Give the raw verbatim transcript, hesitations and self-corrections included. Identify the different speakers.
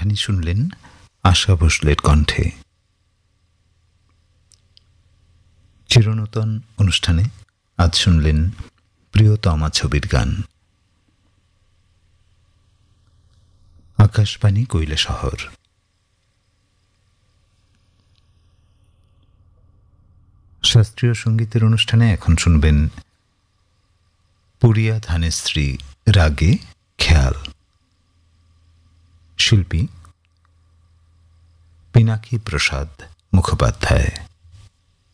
Speaker 1: সন্ধানী শুনলেন আশা ভোসলের কণ্ঠে। চিরনূতন অনুষ্ঠানে আজ শুনলেন প্রিয়তমা ছবির গান। আকাশবাণী কৈলাসহর। শাস্ত্রীয় সঙ্গীতের অনুষ্ঠানে এখন শুনবেন পুরিয়া ধানেশ্রী রাগে খেয়াল। শিল্পী পিনাকি প্রসাদ মুখোপাধ্যায়।